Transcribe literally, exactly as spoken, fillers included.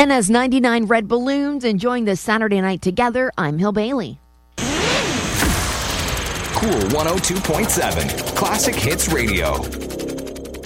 And as ninety-nine red balloons enjoying this Saturday night together, I'm Hill Bailey. Cool one oh two point seven, Classic Hits Radio.